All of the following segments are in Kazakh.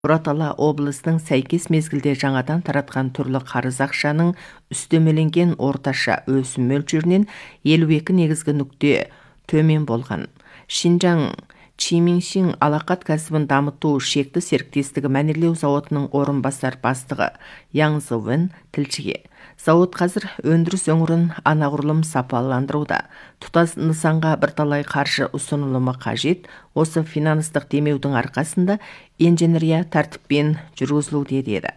Буратала облысының сәйкес мезгілде жаңадан таратқан түрлі қарыз ақшаның үстемеленген орташа өсім мөлшерінен 52 негізгі нүкте төмен болған. Шинжаң Чиминшин алақат кәсібін дамыту шекті серіктестігі мәнерлеу зауытының орынбасар бастығы Яң Зывен тілшіге: зауыт қазір өндіріс өңірін анағұрлым сапаландыруда. Тұтас нысанға бірталай қаржы ұсынылымы қажет. Осы финанстық демеудің арқасында инженерия тәртіппен жүргізілуде деді.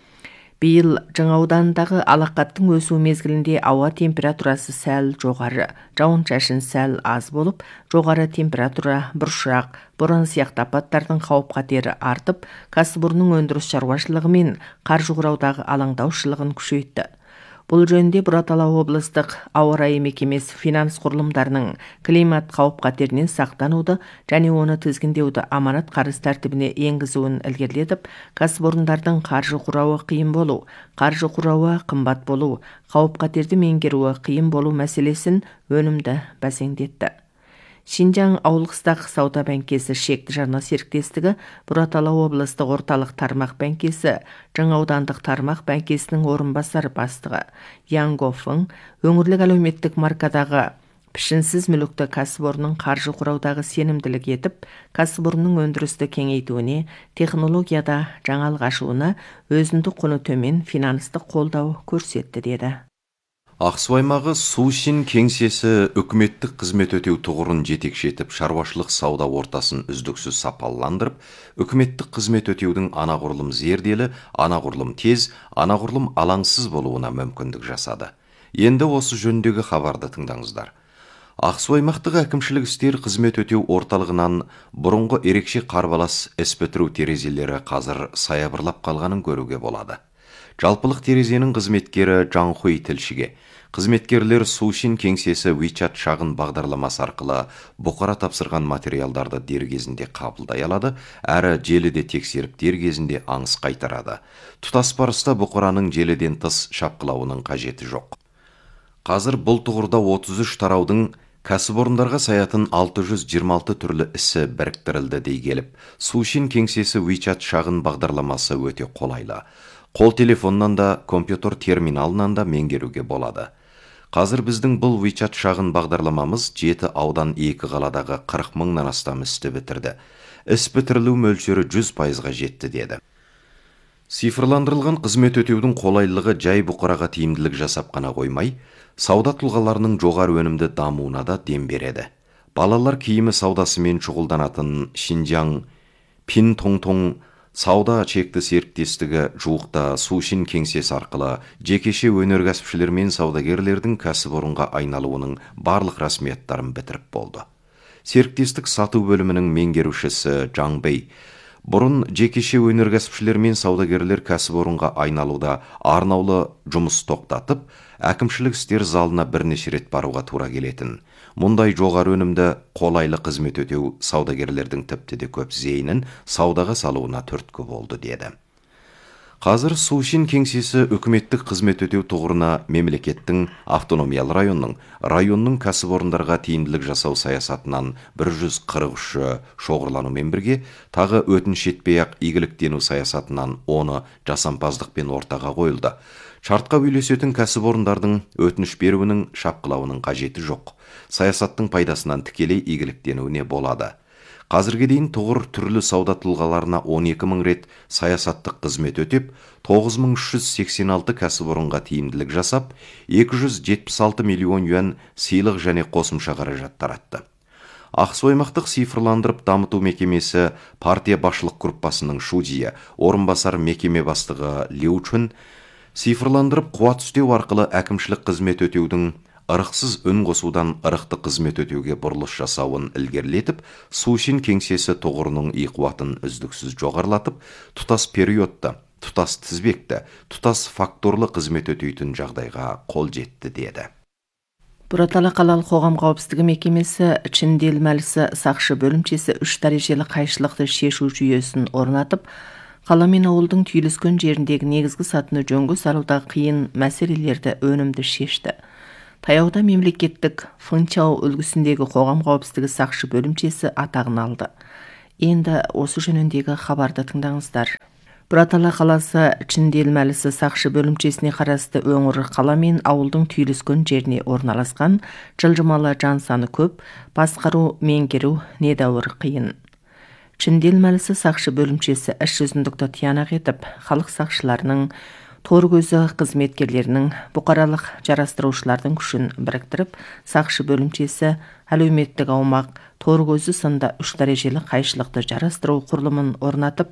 Биыл Жаңаудандағы алақаттың өсу мезгілінде ауа температурасы сәл жоғары, жауын-шашын сәл аз болып, жоғары температура, бұршақ, боран сияқты апаттардың қауіп-қатері артып, кәсіпорынның өндіріс шаруашылығы мен қаржы құраудағы алаңдаушылығын күшейтті. Бұл жөнінде Буратала облыстық ауа райы мекемесі финанс құрылымдарының климат қауіп-қатерінен сақтануды және оны тізгіндеуді аманат қарыз тәртібіне енгізуін ілгерілетіп, кәсіпорындардың қаржы құрауы қиын болу, қаржы құрауы қымбат болу, қауіп-қатерді меңгеруі қиын болу мәселесін өнімді бәсеңдетті. Шинжаң ауылқыстақ сауда бәңкесі шекті жарна серіктестігі Буратала облыстық орталық тармақ бәңкесі Жаңаудандық тармақ бәңкесінің орынбасар бастығы Яң Гофың өңірлік әлеуметтік маркадағы пішінсіз мүлікті кәсіпорынның қаржы құраудағы сенімділік етіп, кәсіпорынның өндірісті кеңейтуіне, технологияда жаңалық ашуына өзіндік құны төмен финанстық қолдау көрсетті деді. Ақсу аймағы Сушин кеңсесі үкіметтік қызмет өтеу тұғырын жетекшетіп, шаруашылық сауда ортасын үздіксіз сапаландырып, үкіметтік қызмет өтеудің анағұрлым зерделі, анағұрлым тез, анағұрлым алаңсыз болуына мүмкіндік жасады. Енді осы жөніндегі хабарды тыңдаңыздар. Ақсу аймақтық әкімшілік істер қызмет өтеу орталығынан бұрынғы ерекше қарбалас іс бітіру терезелері қазір саябырлап қалғанын көруге болады. Жалпылық терезенің қызметкері Жаңхуй тілшіге: қызметкерлер Сушин кеңсесі WeChat шағын бағдарламасы арқылы бұқара тапсырған материалдарды дер кезінде қабылдай алады, әрі желіде тексеріп дер кезінде аңыс қайтарады. Тұтас барыста бұқараның желіден тыс шапқылауының қажеті жоқ. Қазір бұл тұғырда 33 тараудың кәсіпорындарға саятын 626 түрлі ісі біріктірілді дей келіп, Сушин кеңсесі WeChat шағын бағдарламасы өте қолайлы. Қол телефоннан да, компьютер терминалынан да меңгеруге болады. Қазір біздің бұл WeChat шағын бағдарламамыз 7 аудан 2 қаладағы 40 мыңнан астам істі бітірді. Іс бітірілу мөлшері 100%-ға жетті деді. Цифрландырылған қызмет өтеудің қолайлылығы жай бұқараға тиімділік жасап қана қоймай, сауда тұлғаларының жоғары өнімді дамуына да дем береді. Балалар киімі саудасымен шұғылданатын Шинжаң Пинтоңтоң сауда чекті серіктестігі жуықта Сушин кеңсесі арқылы жекеше өнеркәсіпшілер мен саудагерлердің кәсіпорынға айналуының барлық рәсмияттарын бітіріп болды. Серіктестік сату бөлімінің меңгерушісі Жаң Бэй: бұрын жекеше өнеркәсіпшілер мен саудагерлер кәсіпорынға айналуда арнаулы жұмыс тоқтатып, әкімшілік істер залына бірнеше рет баруға тура келетін. Мұндай жоғары өнімді қолайлы қызмет өтеу саудагерлердің тіпті де көп зейінін саудаға салуына түрткі болды деді. Қазір Сушин кеңсесі үкіметтік қызмет өтеу тұғырына мемлекеттің автономиялы районның кәсіпорындарға тиімділік жасау саясатынан 143 шоғырланумен бірге, тағы өтініш етпей-ақ игіліктену саясатынан 10 жасампаздықпен ортаға қойылды. Шартқа үйлесетін кәсіпорындардың өтініш беруінің шапқылауының қажеті жоқ. Саясаттың пайдасынан тікелей игіліктенуіне болады. Қазірге дейін тұғыр түрлі сауда тұлғаларына 12 мың рет саясаттық қызмет өтеп, 9386 кәсіпорынға тиімділік жасап, 276 миллион юан сыйлық және қосымша қаражат таратты. Ақсу аймақтық цифрландырып дамыту мекемесі партия басшылық группасының шудия, орынбасар мекеме бастығы Лю Чун цифрландырып қуат үстеу арқылы әкімшілік қызмет өтеудің ырықсыз үн қосудан ырықты қызмет өтеуге бұрылыс жасауын ілгерілетіп, Сушин кеңсесі тұғырының қуатын үздіксіз жоғарылатып, тұтас периодта, тұтас тізбекті, тұтас факторлы қызмет өтейтін жағдайға қол жетті деді. Буратала қалалық қоғам қауіпсіздігі мекемесі Чиндел мәлісі сақшы бөлімшесі 3 дәрежелі қайшылықты шешу жүйесін орнатып, қала мен ауылдың түйіліскен жеріндегі негізгі сатыны жөнге салудағы қиын мәселелерді өнімді шешті. Таяуда мемлекеттік Фынчау үлгісіндегі қоғам қауіпсіздігі сақшы бөлімшесі атағын алды. Енді осы жөніндегі хабарды тыңдаңыздар. Бұратала қаласы Чіндел мәлісі сақшы бөлімшесіне қарасты өңір қала мен ауылдың түйіліскен жеріне орналасқан, жылжымалы жан саны көп, басқару, меңгеру недәуір қиын. Чіндел мәлісі сақшы бөлімшесі іс жүзіндікті тиянақ етіп, халық сақшыларының, тор көзі қызметкерлерінің, бұқаралық жарастырушылардың күшін біріктіріп, сақшы бөлімшесі әлеуметтік аумақ, тор көзі сында 3 дәрежелі қайшылықты жарастыру құрылымын орнатып,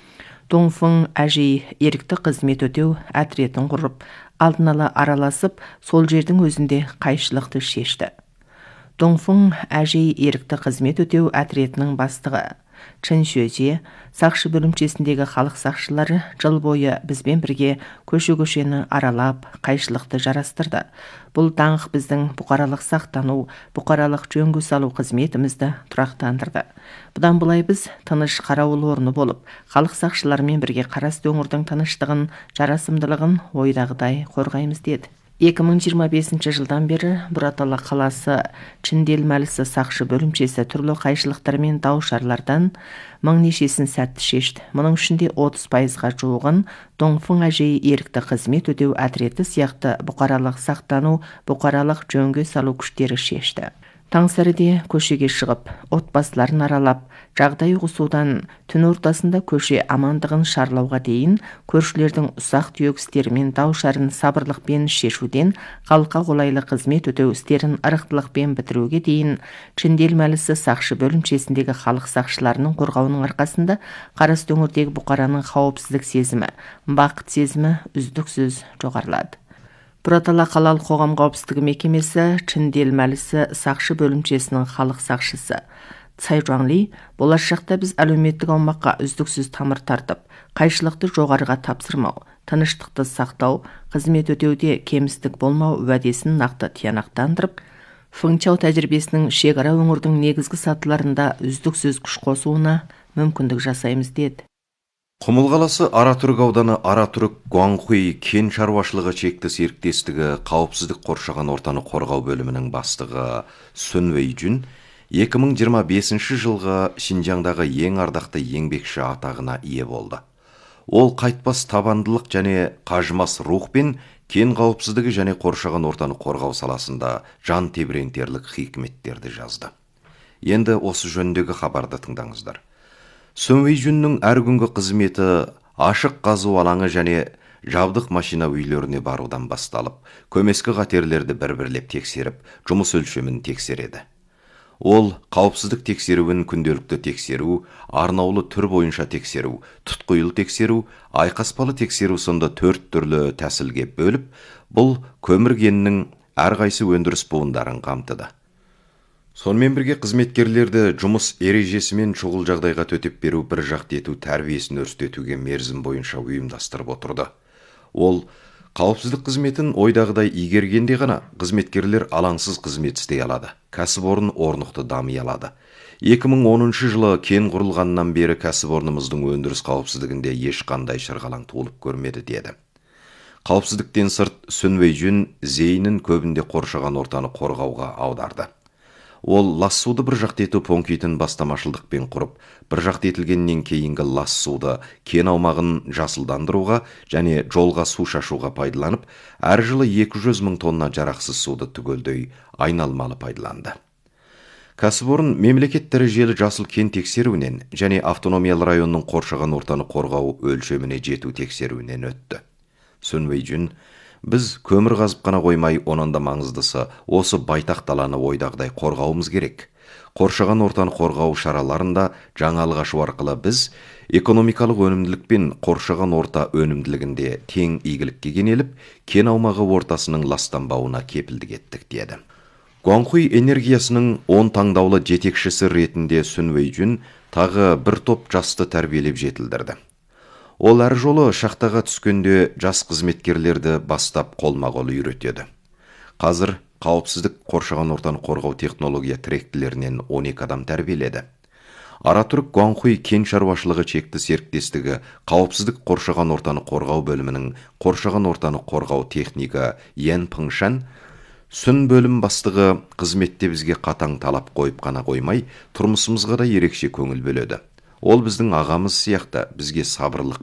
Доңфың әжей ерікті қызмет өтеу әтретін құрып, алдын ала араласып, сол жердің өзінде қайшылықты шешті. Доңфың әжей ерікті қызмет өтеу әтретінің бастығы Чын Шөзе, сақшы бөлімшесіндегі халық сақшылары жыл бойы бізбен бірге көше-көшені аралап, қайшылықты жарастырды. Бұл даңқ біздің бұқаралық сақтану, бұқаралық жөнге салу қызметімізді тұрақтандырды. Бұдан былай біз тыныш қарауыл орны болып, халық сақшыларымен бірге қарасты өңірдің тыныштығын, жарасымдылығын ойдағыдай қорғаймыз деді. 2025 жылдан бері Бұратала қаласы Чіндел мәлісі сақшы бөлімшесі түрлі қайшылықтар мен дау-шарлардан мың нешесін сәтті шешті. Мұның ішінде 30%-ға жуығын Доңфың әжей ерікті қызмет өтеу әтреті сияқты бұқаралық сақтану, бұқаралық жөнге салу күштері шешті. Таңсәріде көшеге шығып, отбасыларын аралап, жағдай ұғысудан түн ортасында көше амандығын шарлауға дейін көршілердің ұсақ түйек істерімен дау-шарын сабырлықпен шешуден халыққа қолайлы қызмет өтеу істерін ырықтылықпен бітіруге дейін Чіндел мәлісі сақшы бөлімшесіндегі халық сақшыларының қорғауының арқасында қарасты өңірдегі бұқараның қауіпсіздік сезімі, бақыт сезімі үздіксіз жоғарылады. Бұратала қалалық қоғам қауіпсіздігі мекемесі Чіндел мәлісі сақшы бөлімшесінің халық сақшысы Цай Жуаңли, болашақта біз әлеуметтік аумаққа үздіксіз тамыр тартып, қайшылықты жоғарыға тапсырмау, тыныштықты сақтау, қызмет өтеуде кемістік болмау уәдесін нақты тиянақтандырып, Фыңчау тәжірибесінің шекара өңірдің негізгі сатыларында үздіксіз күш қосуына мүмкіндік жасаймыз деді. Құмыл қаласы Аратүрік ауданы Аратүрік Гуаңхуй кен шаруашылығы шекті серіктестігі қауіпсіздік қоршаған ортаны қорғау бөлімінің бастығы Сүн Вэйжүн 2025 жылғы Шинжаңдағы ең ардақты еңбекші атағына ие болды. Ол қайтпас табандылық және қажымас рухпен кен қауіпсіздігі және қоршаған ортаны қорғау саласында жан тебірентерлік хикметтерді жазды. Енді осы жөніндегі хабарды тыңдаңыздар. Сүн Вэйжүннің әр күнгі қызметі ашық қазу алаңы және жабдық машина үйлеріне барудан басталып, көмескі қатерлерді бір-бірлеп тексеріп, жұмыс өлшемін тексереді. Ол қауіпсіздік тексеруін күнделікті тексеру, арнаулы түр бойынша тексеру, тұтқиыл тексеру, айқаспалы тексеру сынды 4 түрлі тәсілге бөліп, бұл көмір кенінің әрқайсы өндіріс буындарын қамтыды. Сонымен бірге қызметкерлерді жұмыс ережесімен шұғыл жағдайға төтеп беру, бір жақты ету тәрбиесін өрістетуге мерзім бойынша ұйымдастырып отырды. Ол қауіпсіздік қызметін ойдағыдай игергенде ғана қызметкерлер алаңсыз қызмет істей алады, кәсіпорын орнықты дами алады. 2010 жылы кен құрылғаннан бері кәсіпорнымыздың өндіріс қауіпсіздігінде ешқандай шырғалаң туылып көрмеді деді. Қауіпсіздіктен сырт Сүн Вэйжүн зейінін көбінде қоршаған ортаны қорғауға аударды. Ол лас суды бір жақты ету пунктін бастамашылдықпен құрып, бір жақты етілгеннен кейінгі лас суды кен аумағын жасылдандыруға және жолға су шашуға пайдаланып, әр жылы 200 мың тонна жарақсыз суды түгелдей айналмалы пайдаланды. Кәсіпорын мемлекет дәрежелі жасыл кен тексеруінен және автономиялы районның қоршаған ортаны қорғау өлшеміне жету тексеруінен өтті. Сүн Вэйжүн: біз көмір қазып қана қоймай, онан да маңыздысы осы байтақ даланы ойдағыдай қорғауымыз керек. Қоршаған ортаны қорғау шараларында жаңалық ашу арқылы біз экономикалық өнімділік пен қоршаған орта өнімділігінде тең игілікке кенеліп, кен аумағы ортасының ластанбауына кепілдік еттік деді. Гуаңхуй энергиясының 10 таңдаулы жетекшісі ретінде Сүн Вэйжүн тағы бір топ жасты тәрбиелеп жетілдірді. Ол әр жолы шахтаға түскенде жас қызметкерлерді бастап қолма-қол үйретеді. Қазір қауіпсіздік қоршаған ортаны қорғау технология тректілерінен 12 адам тәрбиеледі. Аратүрік Гуаңхуй кен шаруашылығы шекті серіктестігі қауіпсіздік қоршаған ортаны қорғау бөлімінің қоршаған ортаны қорғау техника Ян Пыңшан: Сүн бөлім бастығы қызметте бізге қатаң талап қойып қана қоймай, тұрмысымызға да ерекше көңіл бөледі. Ол біздің ағамыз сияқты бізге сабырлық